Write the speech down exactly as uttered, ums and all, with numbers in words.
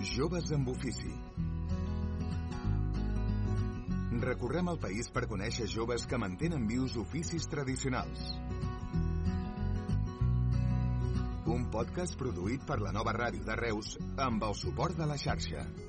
Joves amb ofici. Recorrem el país per conèixer joves que mantenen vius oficis tradicionals. Un podcast produït per la Nova Ràdio de Reus amb el suport de la xarxa.